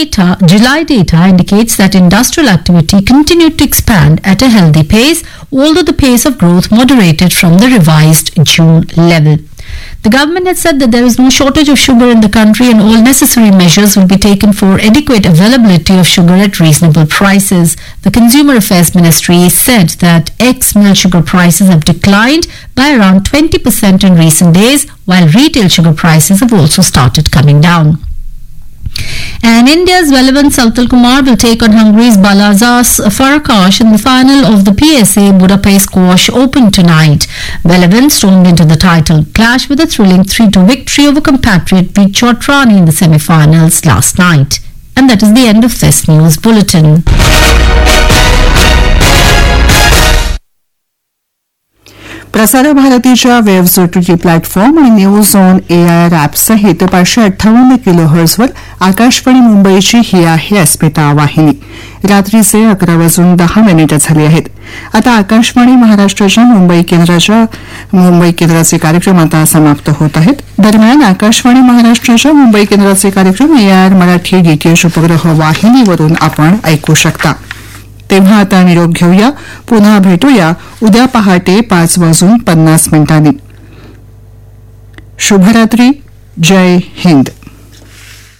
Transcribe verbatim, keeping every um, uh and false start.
data, July data indicates that industrial activity continued to expand at a healthy pace, although the pace of growth moderated from the revised June level. The government has said that there is no shortage of sugar in the country and all necessary measures will be taken for adequate availability of sugar at reasonable prices. The Consumer Affairs Ministry said that ex-mill sugar prices have declined by around twenty percent in recent days, while retail sugar prices have also started coming down. And India's Velavan Saltal Kumar will take on Hungary's Balazs Farkas in the final of the P S A Budapest Squash Open tonight. Velavan stormed into the title clash with a thrilling three two victory over compatriot Vik Chotrani in the semi-finals last night. And that is the end of this news bulletin. प्रसार भारतीच्या waves OTT platform आणि news on AIR ॲपसहित पाचशे अठ्ठावन्न kilo हर्ट्झवर Akashvani मुंबईची ही आहे अस्मिता वाहिनी. रात्रीचे अकरा वाजून दहा मिनिटं झाली आहेत. आता आकाशवाणी महाराष्ट्राच्या मुंबई केंद्राच्या मुंबई केंद्राचे कार्यक्रम आता समाप्त होत आहेत. दरम्यान आकाशवाणी महाराष्ट्राच्या मुंबई केंद्राचे कार्यक्रम एआयआर मराठी डीटीएच उपग्रह वाहिनीवरून आपण ऐकू शकता. तेव्हा आता निरोप घेऊया. पुन्हा भेटूया उद्या पहाटे पाच वाजून पन्नास मिनिटांनी. शुभरात्री. जय हिंद.